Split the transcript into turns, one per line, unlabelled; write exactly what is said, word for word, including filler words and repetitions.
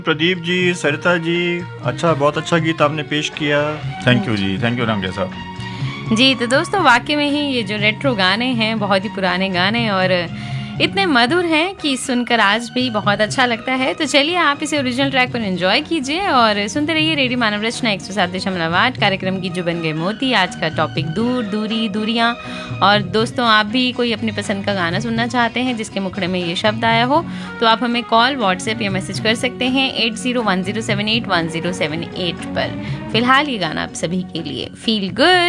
प्रदीप जी, सरिता जी, अच्छा, बहुत अच्छा गीत आपने पेश किया। Thank you ji, thank you Ramjay साहब।
जी तो दोस्तों, वाकई में ही ये जो रेट्रो गाने हैं बहुत ही पुराने गाने और इतने मधुर हैं कि सुनकर आज भी बहुत अच्छा लगता है। तो चलिए आप इसे ओरिजिनल ट्रैक पर एंजॉय कीजिए और सुनते रहिए रेडियो मानव रचना एक सौ सात दशमलव आठ कार्यक्रम की जो बन गए मोती। आज का टॉपिक दूर, दूरी, दूरियां। और दोस्तों, आप भी कोई अपनी पसंद का गाना सुनना चाहते हैं जिसके मुखड़े में ये शब्द आया हो तो आप हमें कॉल, व्हाट्सएप या मैसेज कर सकते हैं eight zero one zero seven eight one zero seven eight पर। फिलहाल ये गाना आप सभी के लिए, फील गुड।